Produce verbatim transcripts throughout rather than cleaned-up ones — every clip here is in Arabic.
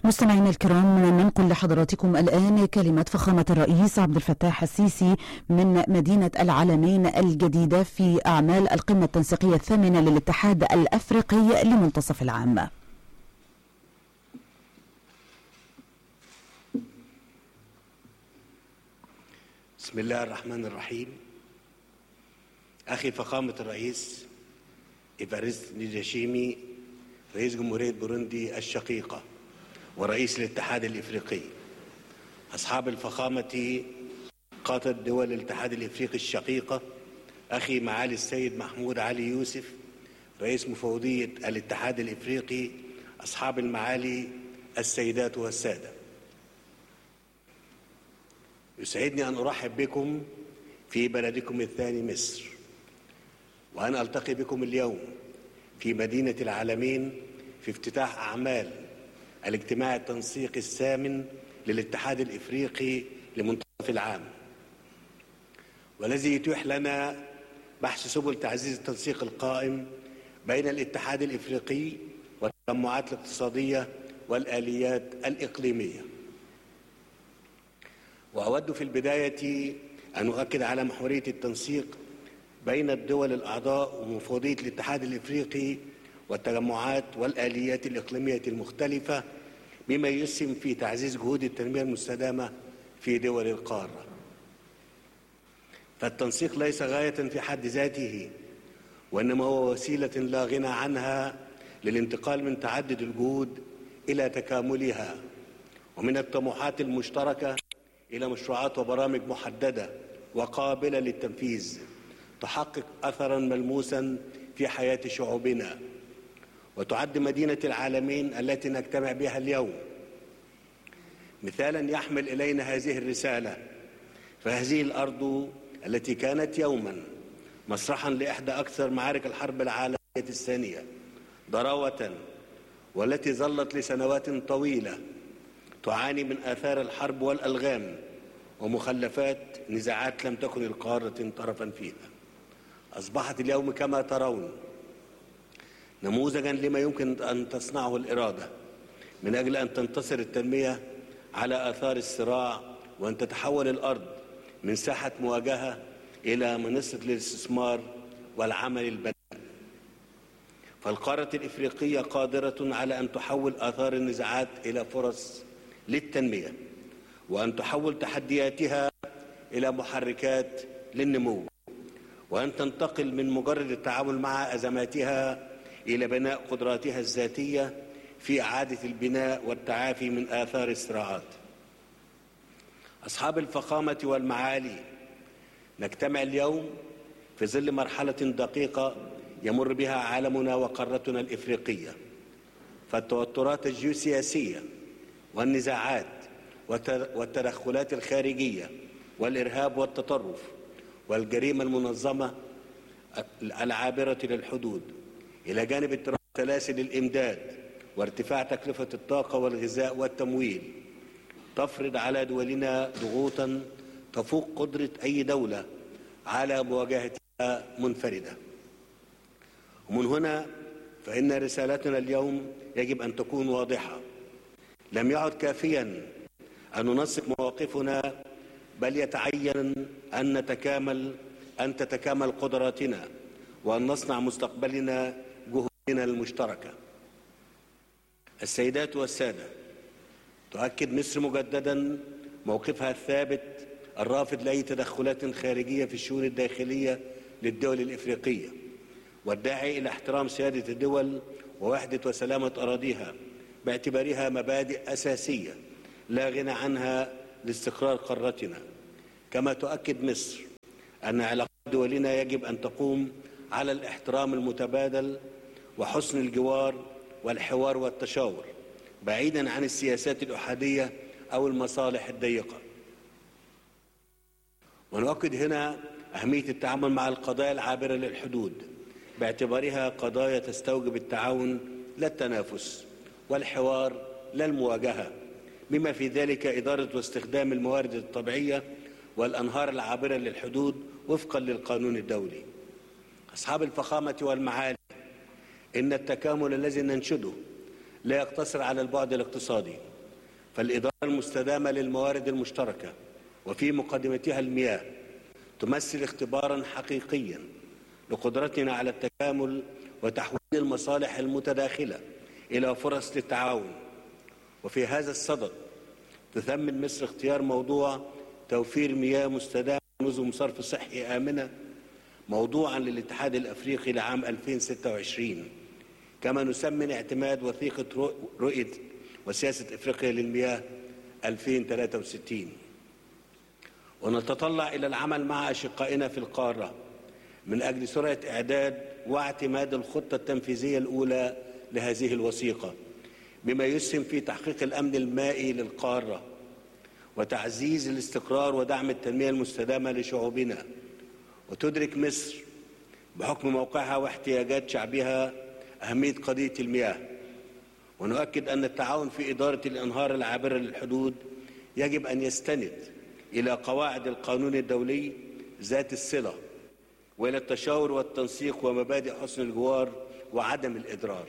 مستمعينا الكرام، ننقل لحضراتكم الآن كلمة فخامة الرئيس عبد الفتاح السيسي من مدينة العلمين الجديدة في أعمال القمة التنسيقية الثامنة للاتحاد الأفريقي لمنتصف العام. بسم الله الرحمن الرحيم. أخي فخامة الرئيس إيفارست نيجاشيمي، رئيس جمهورية بوروندي الشقيقة ورئيس الاتحاد الإفريقي، أصحاب الفخامة قادة دول الاتحاد الإفريقي الشقيقة، أخي معالي السيد محمود علي يوسف رئيس مفوضية الاتحاد الإفريقي، أصحاب المعالي السيدات والسادة، يسعدني أن أرحب بكم في بلدكم الثاني مصر، وأن ألتقي بكم اليوم في مدينة العلمين في افتتاح أعمال الاجتماع التنسيقي الثامن للاتحاد الإفريقي لمنتصف العام، والذي يتيح لنا بحث سبل تعزيز التنسيق القائم بين الاتحاد الإفريقي والتجمعات الاقتصادية والآليات الإقليمية. وأود في البداية أن أؤكد على محورية التنسيق بين الدول الأعضاء ومفوضية الاتحاد الإفريقي والتجمعات والآليات الإقليمية المختلفة، بما يسهم في تعزيز جهود التنمية المستدامة في دول القارة. فالتنسيق ليس غاية في حد ذاته، وإنما هو وسيلة لا غنى عنها للانتقال من تعدد الجهود إلى تكاملها، ومن الطموحات المشتركة إلى مشروعات وبرامج محددة وقابلة للتنفيذ تحقق أثراً ملموساً في حياة شعوبنا. وتعد مدينة العالمين التي نجتمع بها اليوم مثالاً يحمل إلينا هذه الرسالة، فهذه الأرض التي كانت يوماً مسرحاً لإحدى أكثر معارك الحرب العالمية الثانية ضراوة، والتي ظلت لسنوات طويلة تعاني من آثار الحرب والألغام ومخلفات نزاعات لم تكن القارة طرفاً فيها، أصبحت اليوم كما ترون نموذجاً لما يمكن أن تصنعه الإرادة من أجل أن تنتصر التنمية على آثار الصراع، وأن تتحول الأرض من ساحة مواجهة إلى منصة للاستثمار والعمل البدني. فالقارة الإفريقية قادرة على أن تحول آثار النزاعات إلى فرص للتنمية، وأن تحول تحدياتها إلى محركات للنمو، وأن تنتقل من مجرد التعامل مع أزماتها إلى بناء قدراتها الذاتية في إعادة البناء والتعافي من آثار الصراعات. أصحاب الفخامة والمعالي، نجتمع اليوم في ظل مرحلة دقيقة يمر بها عالمنا وقارتنا الإفريقية، فالتوترات الجيوسياسية والنزاعات والتدخلات الخارجية والإرهاب والتطرف والجريمة المنظمة العابرة للحدود، إلى جانب اضطراب سلاسل الإمداد وارتفاع تكلفة الطاقة والغذاء والتمويل، تفرض على دولنا ضغوطا تفوق قدرة أي دولة على مواجهتها منفردة. ومن هنا فإن رسالتنا اليوم يجب أن تكون واضحة. لم يعد كافيا أن ننسق مواقفنا، بل يتعين أن نتكامل أن تتكامل قدراتنا، وأن نصنع مستقبلنا جهودنا المشتركة. السيدات والسادة، تؤكد مصر مجددا موقفها الثابت الرافض لأي تدخلات خارجية في الشؤون الداخلية للدول الإفريقية، والداعي إلى احترام سيادة الدول ووحدة وسلامة أراضيها باعتبارها مبادئ أساسية لا غنى عنها لاستقرار قارتنا. كما تؤكد مصر أن علاقات دولنا يجب أن تقوم على الاحترام المتبادل وحسن الجوار والحوار والتشاور، بعيداً عن السياسات الأحادية أو المصالح الضيقة. ونؤكد هنا أهمية التعامل مع القضايا العابرة للحدود باعتبارها قضايا تستوجب التعاون لا التنافس، والحوار لا المواجهة، بما في ذلك إدارة واستخدام الموارد الطبيعية والأنهار العابرة للحدود وفقاً للقانون الدولي. أصحاب الفخامة والمعالي، إن التكامل الذي ننشده لا يقتصر على البعد الاقتصادي، فالإدارة المستدامة للموارد المشتركة وفي مقدمتها المياه تمثل اختبارا حقيقيا لقدرتنا على التكامل وتحويل المصالح المتداخلة إلى فرص للتعاون. وفي هذا الصدد تثمن مصر اختيار موضوع توفير مياه مستدامة ونظم صرف صحي آمنة موضوعا للاتحاد الأفريقي لعام ألفين وستة وعشرين، كما نسمن اعتماد وثيقة رؤية وسياسة إفريقيا للمياه ألفين وثلاثة وستين، ونتطلع إلى العمل مع أشقائنا في القارة من أجل سرعة إعداد واعتماد الخطة التنفيذية الأولى لهذه الوثيقة، بما يسهم في تحقيق الأمن المائي للقارة وتعزيز الاستقرار ودعم التنمية المستدامة لشعوبنا. وتدرك مصر بحكم موقعها واحتياجات شعبها أهمية قضية المياه، ونؤكد أن التعاون في إدارة الأنهار العابرة للحدود يجب أن يستند إلى قواعد القانون الدولي ذات الصلة وإلى التشاور والتنسيق ومبادئ حسن الجوار وعدم الإضرار.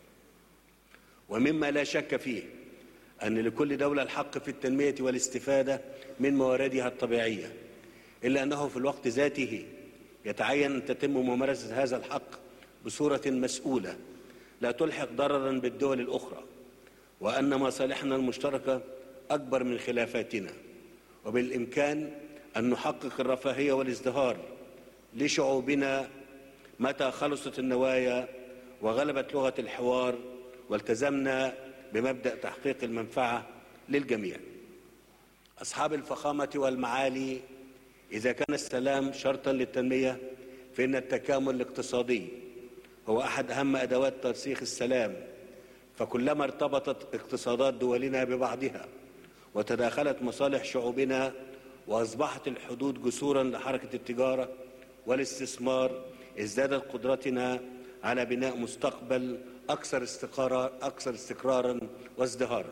ومما لا شك فيه أن لكل دولة الحق في التنمية والاستفادة من مواردها الطبيعية، إلا أنه في الوقت ذاته يتعين أن تتم ممارسة هذا الحق بصورة مسؤولة لا تلحق ضررا بالدول الأخرى، وأن مصالحنا المشتركة أكبر من خلافاتنا، وبالإمكان أن نحقق الرفاهية والازدهار لشعوبنا متى خلصت النوايا وغلبت لغة الحوار والتزمنا بمبدأ تحقيق المنفعة للجميع. أصحاب الفخامة والمعالي، إذا كان السلام شرطا للتنمية فإن التكامل الاقتصادي هو أحد أهم أدوات ترسيخ السلام، فكلما ارتبطت اقتصادات دولنا ببعضها وتداخلت مصالح شعوبنا وأصبحت الحدود جسورا لحركة التجارة والاستثمار، ازدادت قدرتنا على بناء مستقبل أكثر استقرار أكثر استقرارا وازدهارا.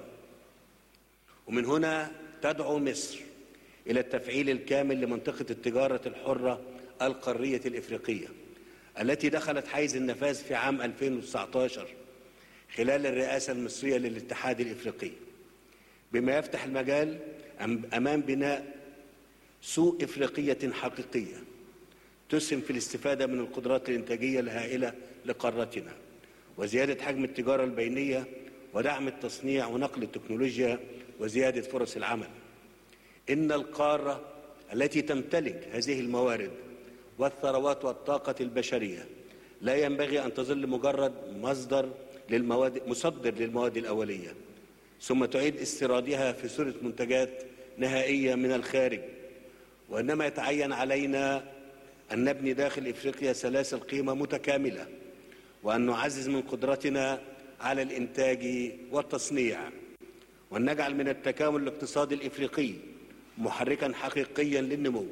ومن هنا تدعو مصر إلى التفعيل الكامل لمنطقة التجارة الحرة القارية الإفريقية التي دخلت حيز النفاذ في عام ألفين وتسعة عشر خلال الرئاسة المصرية للاتحاد الإفريقي، بما يفتح المجال أمام بناء سوق إفريقية حقيقية تسهم في الاستفادة من القدرات الإنتاجية الهائلة لقارتنا وزيادة حجم التجارة البينية ودعم التصنيع ونقل التكنولوجيا وزيادة فرص العمل. إن القارة التي تمتلك هذه الموارد والثروات والطاقة البشرية لا ينبغي أن تظل مجرد مصدر للمواد مصدر للمواد الأولية ثم تعيد استيرادها في صورة منتجات نهائية من الخارج، وإنما يتعين علينا أن نبني داخل إفريقيا سلاسل قيمة متكاملة، وأن نعزز من قدرتنا على الإنتاج والتصنيع، وأن نجعل من التكامل الاقتصادي الإفريقي محركا حقيقيا للنمو.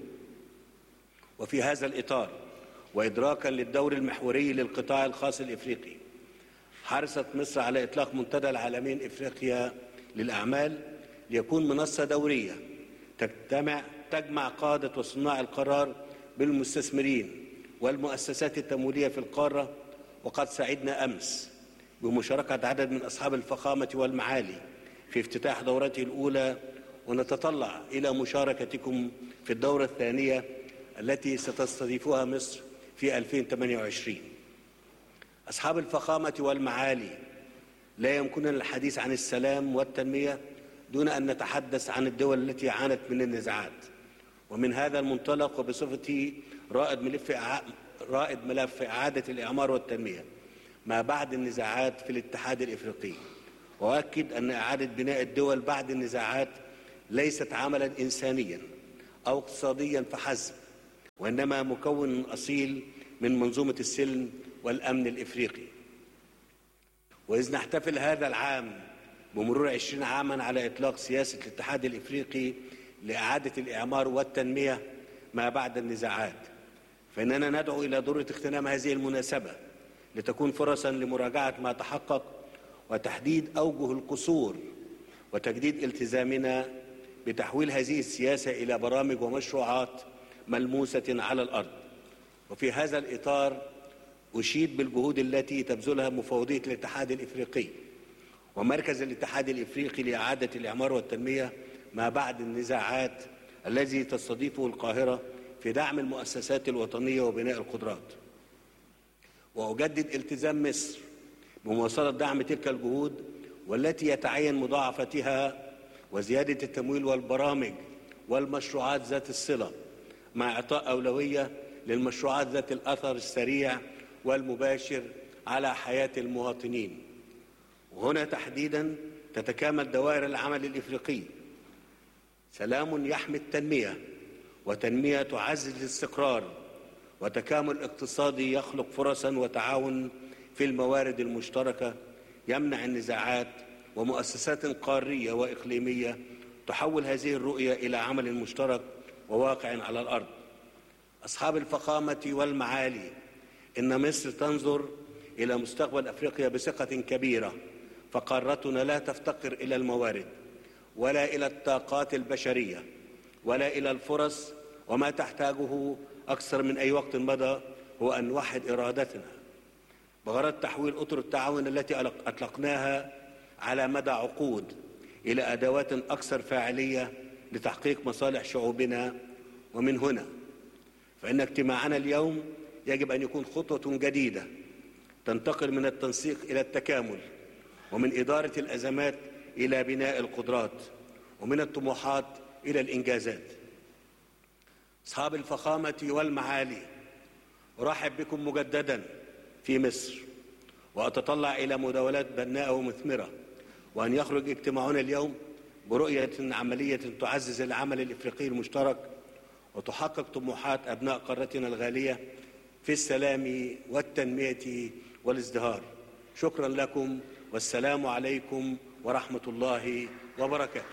وفي هذا الإطار وإدراكا للدور المحوري للقطاع الخاص الإفريقي، حرصت مصر على إطلاق منتدى العالمين إفريقيا للأعمال ليكون منصة دورية تجتمع تجمع قادة وصناع القرار بالمستثمرين والمؤسسات التمويلية في القارة. وقد سعدنا أمس بمشاركة عدد من أصحاب الفخامة والمعالي في افتتاح دورته الأولى، ونتطلع إلى مشاركتكم في الدورة الثانية التي ستستضيفها مصر في ألفين وثمانية وعشرين. أصحاب الفخامة والمعالي، لا يمكننا الحديث عن السلام والتنمية دون أن نتحدث عن الدول التي عانت من النزاعات. ومن هذا المنطلق وبصفتي رائد ملف رائد ملف إعادة الإعمار والتنمية ما بعد النزاعات في الاتحاد الإفريقي، وأؤكد أن إعادة بناء الدول بعد النزاعات ليست عملا إنسانيا أو اقتصاديا فحسب، وإنما مكون أصيل من منظومة السلم والأمن الإفريقي. وإذ نحتفل هذا العام بمرور عشرين عاما على إطلاق سياسة الاتحاد الإفريقي لإعادة الإعمار والتنمية ما بعد النزاعات، فإننا ندعو إلى ضرورة اغتنام هذه المناسبة لتكون فرصا لمراجعة ما تحقق وتحديد أوجه القصور وتجديد التزامنا بتحويل هذه السياسة إلى برامج ومشروعات ملموسة على الأرض. وفي هذا الإطار أشيد بالجهود التي تبذلها مفوضية الاتحاد الإفريقي ومركز الاتحاد الإفريقي لإعادة الإعمار والتنمية ما بعد النزاعات الذي تستضيفه القاهرة في دعم المؤسسات الوطنية وبناء القدرات. وأجدد التزام مصر بمواصلة دعم تلك الجهود والتي يتعين مضاعفتها وزيادة التمويل والبرامج والمشروعات ذات الصلة، مع إعطاء أولوية للمشروعات ذات الأثر السريع والمباشر على حياة المواطنين. وهنا تحديدا تتكامل دوائر العمل الإفريقي: سلام يحمي التنمية، وتنمية تعزز الاستقرار، وتكامل اقتصادي يخلق فرصا وتعاون في الموارد المشتركة يمنع النزاعات، ومؤسسات قارية وإقليمية تحول هذه الرؤية إلى عمل مشترك وواقع على الأرض. أصحاب الفخامة والمعالي، إن مصر تنظر إلى مستقبل أفريقيا بثقة كبيرة، فقارتنا لا تفتقر إلى الموارد ولا إلى الطاقات البشرية ولا إلى الفرص، وما تحتاجه أكثر من أي وقت مضى هو أن نوحد إرادتنا بغرض تحويل أطر التعاون التي أطلقناها على مدى عقود إلى أدوات أكثر فاعلية لتحقيق مصالح شعوبنا. ومن هنا فإن اجتماعنا اليوم يجب أن يكون خطوة جديدة تنتقل من التنسيق إلى التكامل، ومن إدارة الأزمات إلى بناء القدرات، ومن الطموحات إلى الإنجازات. أصحاب الفخامة والمعالي، أرحب بكم مجددا في مصر، وأتطلع إلى مداولات بناءة ومثمرة، وأن يخرج اجتماعنا اليوم برؤية عملية تعزز العمل الإفريقي المشترك وتحقق طموحات أبناء قارتنا الغالية في السلام والتنمية والازدهار. شكرا لكم، والسلام عليكم ورحمة الله وبركاته.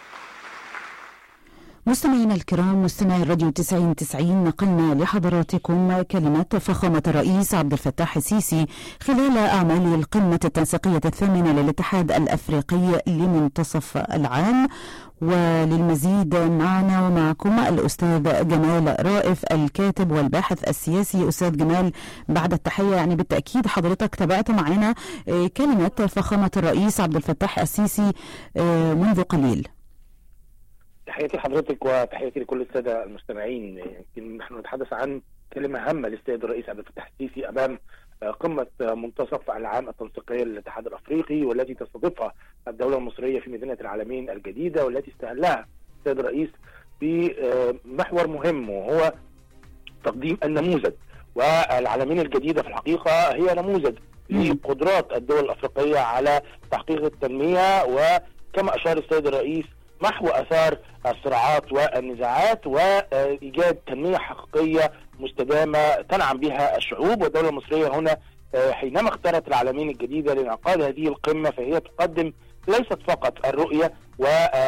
مستمعينا الكرام، مستمعي الراديو تسعين تسعين، نقلنا لحضراتكم كلمة فخامة الرئيس عبد الفتاح السيسي خلال أعمال القمة التنسيقية الثامنة للاتحاد الأفريقي لمنتصف العام. وللمزيد معنا ومعكم الأستاذ جمال رائف، الكاتب والباحث السياسي. أستاذ جمال، بعد التحية، يعني بالتأكيد حضرتك تابعت معنا كلمة فخامة الرئيس عبد الفتاح السيسي منذ قليل. تحياتي لحضرتك وتحياتي لكل السادة المستمعين. يمكن نحن نتحدث عن كلمة هامة للسيد الرئيس عبد الفتاح السيسي أمام قمة منتصف العام التنسيقية للاتحاد الأفريقي، والتي تستضيفها الدولة المصرية في مدينة العالمين الجديدة، والتي استهلها السيد الرئيس بمحور مهم وهو تقديم النموذج. والعالمين الجديدة في الحقيقة هي نموذج لقدرات الدول الأفريقية على تحقيق التنمية، وكما أشار السيد الرئيس محو أثار الصراعات والنزاعات وإيجاد تنمية حقيقية مستدامة تنعم بها الشعوب. والدولة المصرية هنا حينما اختارت العالمين الجديدة لانعقاد هذه القمة فهي تقدم ليست فقط الرؤية و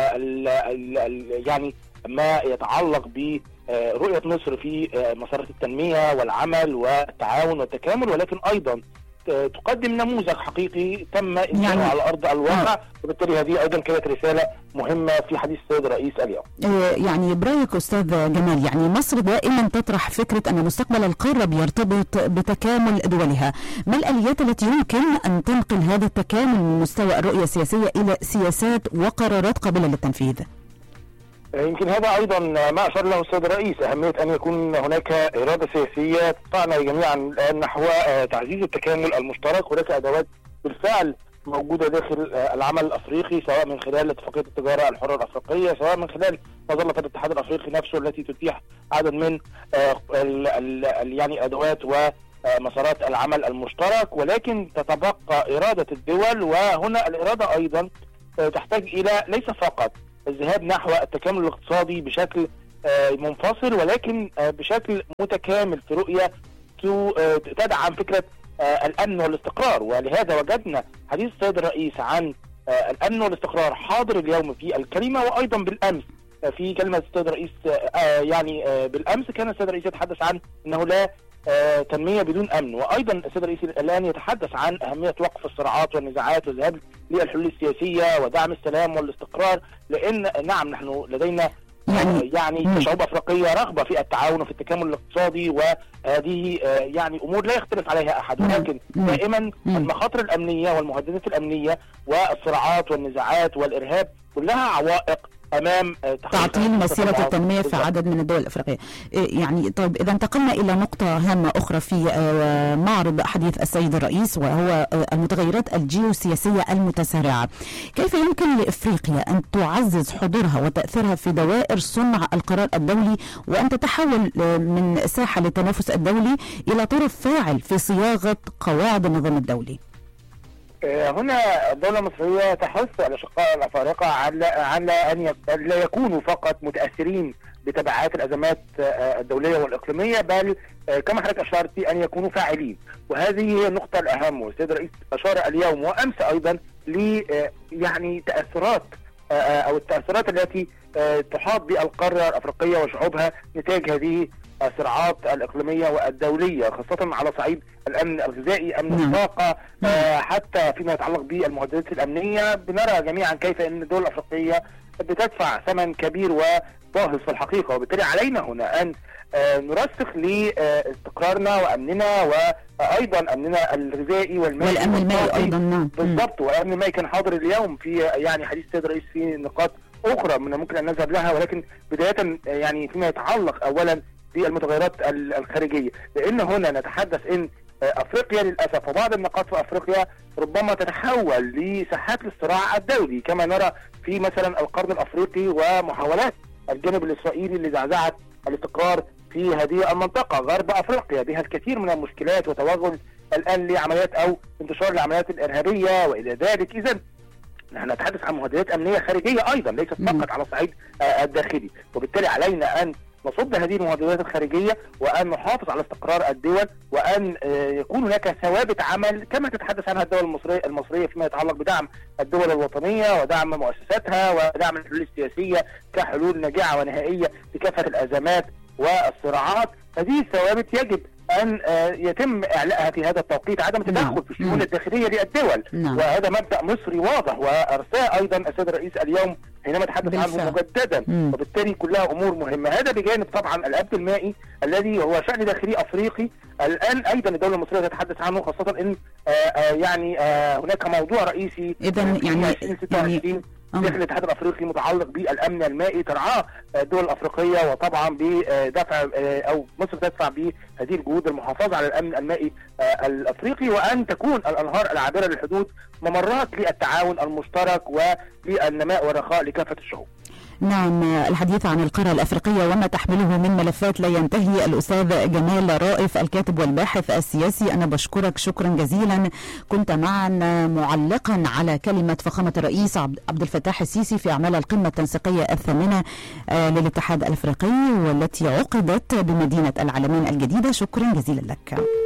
يعني ما يتعلق برؤية مصر في مسارات التنمية والعمل والتعاون والتكامل، ولكن أيضا تقدم نموذج حقيقي تم إنشاؤه يعني على أرض الواقع. آه. وبالتالي هذه أيضا كانت رسالة مهمة في حديث السيد الرئيس اليوم. يعني برأيك أستاذ جمال، يعني مصر دائما تطرح فكرة أن مستقبل القارة بيرتبط بتكامل دولها. ما الآليات التي يمكن أن تنقل هذا التكامل من مستوى الرؤية السياسية إلى سياسات وقرارات قابلة للتنفيذ؟ يمكن هذا أيضا ما أشار له السيد الرئيس، أهمية أن يكون هناك إرادة سياسية تدفعنا جميعا نحو تعزيز التكامل المشترك. هناك أدوات بالفعل موجودة داخل العمل الأفريقي، سواء من خلال اتفاقية التجارة الحرة الأفريقية، سواء من خلال مظلة الاتحاد الأفريقي نفسه التي تتيح عدد من يعني أدوات ومسارات العمل المشترك، ولكن تتبقى إرادة الدول. وهنا الإرادة أيضا تحتاج إلى ليس فقط الذهاب نحو التكامل الاقتصادي بشكل منفصل، ولكن بشكل متكامل في رؤية تدعم فكرة الأمن والاستقرار. ولهذا وجدنا حديث السيد الرئيس عن الأمن والاستقرار حاضر اليوم في الكلمة، وأيضا بالأمس في كلمة السيد الرئيس. يعني بالأمس كان السيد الرئيس يتحدث عن أنه لا تنمية بدون أمن، وأيضا السيد الرئيس الآن يتحدث عن أهمية وقف الصراعات والنزاعات والذهاب للحلول السياسية ودعم السلام والاستقرار. لأن نعم نحن لدينا يعني, يعني كشعوب افريقيه رغبه في التعاون وفي التكامل الاقتصادي، وهذه يعني امور لا يختلف عليها احد، ولكن دائما المخاطر الامنيه والمهددات الامنيه والصراعات والنزاعات والارهاب كلها عوائق امام تعطيل مسيره التنميه في عدد من الدول الافريقيه. يعني طيب اذا انتقلنا الى نقطه هامه اخرى في معرض حديث السيد الرئيس، وهو المتغيرات الجيوسياسيه المتسارعه، كيف يمكن لافريقيا ان تعزز حضورها وتاثيرها في دوائر صنع القرار الدولي، وان تتحول من ساحه للتنافس الدولي الى طرف فاعل في صياغه قواعد النظام الدولي؟ هنا الدولة المصرية تحث الأشقاء الأفارقة على على أن لا يكونوا فقط متأثرين بتبعات الأزمات الدولية والإقليمية، بل كما حضرتك أشرت أن يكونوا فاعلين، وهذه هي النقطة الأهم. والسيد الرئيس أشار اليوم وأمس أيضا ل يعني تأثرات أو التأثرات التي تحاط بالقارة الأفريقية وشعوبها نتاج هذه الصراعات الإقليمية والدولية، خاصة على صعيد الأمن الغذائي، أمن الطاقة، آه حتى فيما يتعلق بالمهددات الأمنية. بنرى جميعا كيف أن الدول الأفريقية بتدفع ثمن كبير وباهظ في الحقيقة، وبالتالي علينا هنا أن آه نرسخ لاستقرارنا وأمننا، وأيضا أمننا الغذائي والمائي والأمن المائي أيضا. بالضبط، والأمن المائي كان حاضر اليوم في يعني حديث السيد الرئيس في نقاط أخرى من ممكن أن نذهب لها، ولكن بداية يعني فيما يتعلق أولا بالمتغيرات الخارجية، لأن هنا نتحدث أن أفريقيا للأسف وبعض النقاط في أفريقيا ربما تتحول لساحات الصراع الدولي، كما نرى في مثلا القرن الأفريقي ومحاولات الجانب الإسرائيلي اللي زعزعت الاستقرار في هذه المنطقة. غرب أفريقيا بها الكثير من المشكلات وتوغل الآن لعمليات أو انتشار العمليات الإرهابية وإلى ذلك. إذن نحن نتحدث عن مهددات أمنية خارجية أيضا، ليست فقط على الصعيد الداخلي، وبالتالي علينا أن نصد هذه المهددات الخارجية وأن نحافظ على استقرار الدول، وأن يكون هناك ثوابت عمل كما تتحدث عنها الدول المصرية المصرية فيما يتعلق بدعم الدول الوطنية ودعم مؤسساتها ودعم الحلول السياسية كحلول ناجعة ونهائية لكافة الأزمات والصراعات. هذه الثوابت يجب أن يتم إعلاءها في هذا التوقيت، عدم التدخل في الشؤون الداخلية للدول، وهذا مبدأ مصري واضح وأرساه أيضا السيد الرئيس اليوم حينما تحدث عنه مجددا، وبالتالي كلها أمور مهمة. هذا بجانب طبعا الأمن المائي الذي هو شأن داخلي أفريقي الآن أيضا الدولة المصرية تتحدث عنه، خاصة أن آآ آآ يعني آآ هناك موضوع رئيسي إذن يعني يعني داخل الاتحاد الافريقي متعلق بالامن المائي ترعاه الدول الافريقيه، وطبعا بدفع او مصر تدفع بهذه الجهود المحافظه على الامن المائي الافريقي، وان تكون الانهار العابره للحدود ممرات للتعاون المشترك وللنماء والرخاء لكافه الشعوب. نعم، الحديث عن القارة الأفريقية وما تحمله من ملفات لا ينتهي. الأستاذ جمال رائف الكاتب والباحث السياسي، أنا بشكرك شكرا جزيلا. كنت معنا معلقا على كلمة فخامة الرئيس عبد الفتاح السيسي في أعمال القمة التنسيقية الثامنة للاتحاد الأفريقي والتي عقدت بمدينة العلمين الجديدة. شكرا جزيلا لك.